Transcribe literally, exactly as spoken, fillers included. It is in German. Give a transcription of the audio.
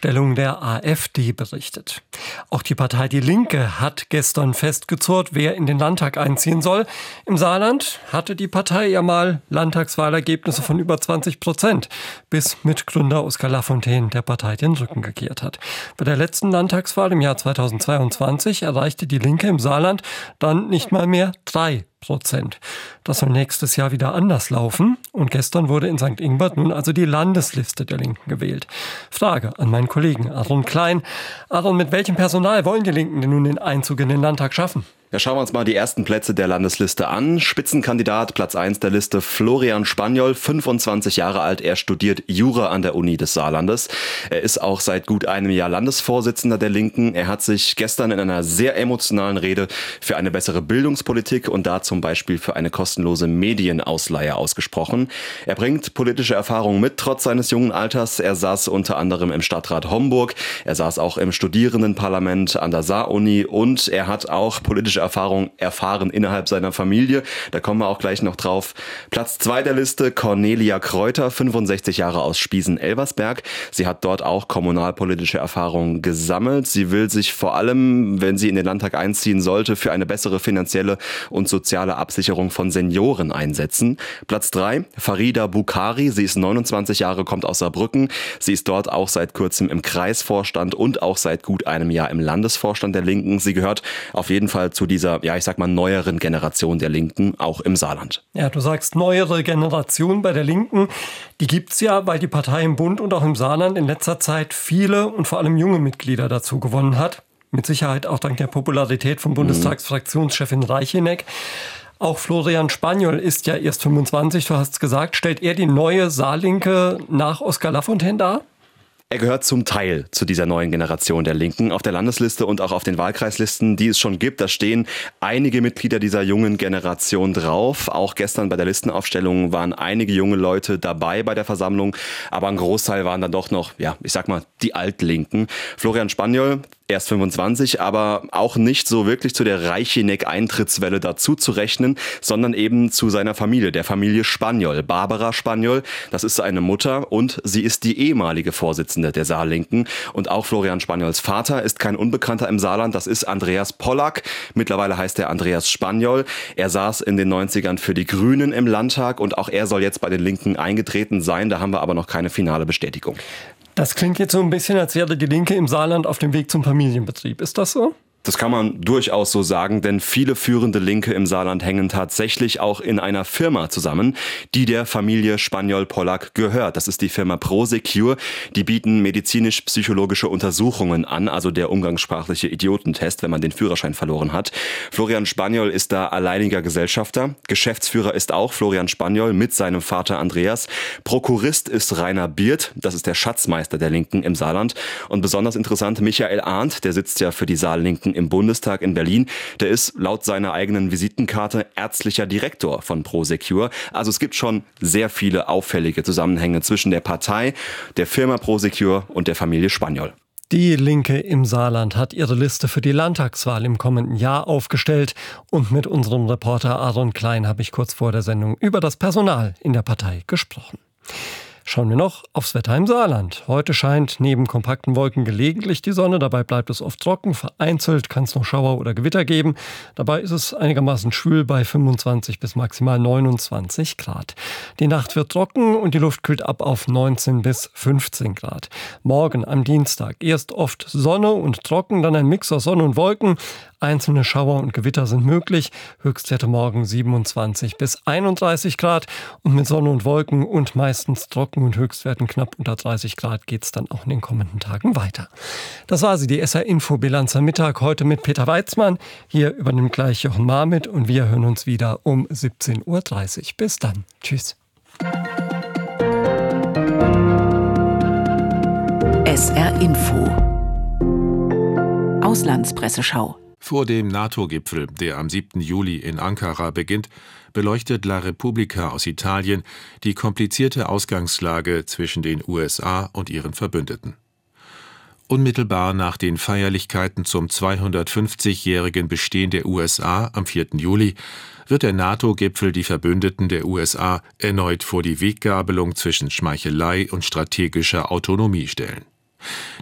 Aufstellung der AfD berichtet. Auch die Partei Die Linke hat gestern festgezurrt, wer in den Landtag einziehen soll. Im Saarland hatte die Partei ja mal Landtagswahlergebnisse von über zwanzig Prozent, bis Mitgründer Oskar Lafontaine der Partei den Rücken gekehrt hat. Bei der letzten Landtagswahl im Jahr zweitausendzweiundzwanzig erreichte die Linke im Saarland dann nicht mal mehr drei Prozent. Das soll nächstes Jahr wieder anders laufen. Und gestern wurde in Sankt Ingbert nun also die Landesliste der Linken gewählt. Frage an meinen Kollegen Aaron Klein. Aaron, mit welchem Personal wollen die Linken denn nun den Einzug in den Landtag schaffen? Ja, schauen wir uns mal die ersten Plätze der Landesliste an. Spitzenkandidat, Platz eins der Liste, Florian Spaniol, fünfundzwanzig Jahre alt. Er studiert Jura an der Uni des Saarlandes. Er ist auch seit gut einem Jahr Landesvorsitzender der Linken. Er hat sich gestern in einer sehr emotionalen Rede für eine bessere Bildungspolitik und da zum Beispiel für eine kostenlose Medienausleihe ausgesprochen. Er bringt politische Erfahrung mit, trotz seines jungen Alters. Er saß unter anderem im Stadtrat Homburg. Er saß auch im Studierendenparlament an der Saar-Uni und er hat auch politische Erfahrung erfahren innerhalb seiner Familie. Da kommen wir auch gleich noch drauf. Platz zwei der Liste, Cornelia Kreuter, fünfundsechzig Jahre aus Spiesen-Elversberg. Sie hat dort auch kommunalpolitische Erfahrung gesammelt. Sie will sich vor allem, wenn sie in den Landtag einziehen sollte, für eine bessere finanzielle und soziale Absicherung von Senioren einsetzen. Platz drei, Farida Bukhari. Sie ist neunundzwanzig Jahre, kommt aus Saarbrücken. Sie ist dort auch seit kurzem im Kreisvorstand und auch seit gut einem Jahr im Landesvorstand der Linken. Sie gehört auf jeden Fall zu dieser, ja, ich sag mal, neueren Generation der Linken, auch im Saarland. Ja, du sagst neuere Generation bei der Linken. Die gibt's ja, weil die Partei im Bund und auch im Saarland in letzter Zeit viele und vor allem junge Mitglieder dazu gewonnen hat. Mit Sicherheit auch dank der Popularität von Bundestagsfraktionschefin Reicheneck. Auch Florian Spaniol ist ja erst fünfundzwanzig, du hast es gesagt. Stellt er die neue Saarlinke nach Oskar Lafontaine dar? Er gehört zum Teil zu dieser neuen Generation der Linken. Auf der Landesliste und auch auf den Wahlkreislisten, die es schon gibt, da stehen einige Mitglieder dieser jungen Generation drauf. Auch gestern bei der Listenaufstellung waren einige junge Leute dabei bei der Versammlung, aber ein Großteil waren dann doch noch, ja, ich sag mal, die Altlinken. Florian Spaniol, erst fünfundzwanzig, aber auch nicht so wirklich zu der Reicheneck-Eintrittswelle dazu zu rechnen, sondern eben zu seiner Familie, der Familie Spaniol. Barbara Spaniol, das ist seine Mutter und sie ist die ehemalige Vorsitzende der Saarlinken. Und auch Florian Spaniols Vater ist kein Unbekannter im Saarland, das ist Andreas Pollack. Mittlerweile heißt er Andreas Spaniol. Er saß in den neunzigern für die Grünen im Landtag und auch er soll jetzt bei den Linken eingetreten sein. Da haben wir aber noch keine finale Bestätigung. Das klingt jetzt so ein bisschen, als wäre die Linke im Saarland auf dem Weg zum Familienbetrieb. Ist das so? Das kann man durchaus so sagen, denn viele führende Linke im Saarland hängen tatsächlich auch in einer Firma zusammen, die der Familie Spaniol-Pollack gehört. Das ist die Firma ProSecure. Die bieten medizinisch-psychologische Untersuchungen an, also der umgangssprachliche Idiotentest, wenn man den Führerschein verloren hat. Florian Spaniol ist da alleiniger Gesellschafter. Geschäftsführer ist auch Florian Spaniol mit seinem Vater Andreas. Prokurist ist Rainer Birth, das ist der Schatzmeister der Linken im Saarland. Und besonders interessant, Michael Arndt, der sitzt ja für die Saarlinken im Bundestag in Berlin. Der ist laut seiner eigenen Visitenkarte ärztlicher Direktor von ProSecure. Also es gibt schon sehr viele auffällige Zusammenhänge zwischen der Partei, der Firma ProSecure und der Familie Spaniol. Die Linke im Saarland hat ihre Liste für die Landtagswahl im kommenden Jahr aufgestellt. Und mit unserem Reporter Aaron Klein habe ich kurz vor der Sendung über das Personal in der Partei gesprochen. Schauen wir noch aufs Wetter im Saarland. Heute scheint neben kompakten Wolken gelegentlich die Sonne. Dabei bleibt es oft trocken. Vereinzelt kann es noch Schauer oder Gewitter geben. Dabei ist es einigermaßen schwül bei fünfundzwanzig bis maximal neunundzwanzig Grad. Die Nacht wird trocken und die Luft kühlt ab auf neunzehn bis fünfzehn Grad. Morgen am Dienstag erst oft Sonne und trocken, dann ein Mix aus Sonne und Wolken. Einzelne Schauer und Gewitter sind möglich. Höchstwerte morgen siebenundzwanzig bis einunddreißig Grad. Und mit Sonne und Wolken und meistens trocken und Höchstwerten knapp unter dreißig Grad geht es dann auch in den kommenden Tagen weiter. Das war sie, die S R-Info-Bilanz am Mittag. Heute mit Peter Weizmann. Hier übernimmt gleich Jochen Marmit und wir hören uns wieder um siebzehn Uhr dreißig. Bis dann. Tschüss. S R-Info. Auslandspresseschau. Vor dem NATO-Gipfel, der am siebten Juli in Ankara beginnt, beleuchtet La Repubblica aus Italien die komplizierte Ausgangslage zwischen den U S A und ihren Verbündeten. Unmittelbar nach den Feierlichkeiten zum zweihundertfünfzigjährigen Bestehen der U S A am vierten Juli wird der NATO-Gipfel die Verbündeten der U S A erneut vor die Weggabelung zwischen Schmeichelei und strategischer Autonomie stellen.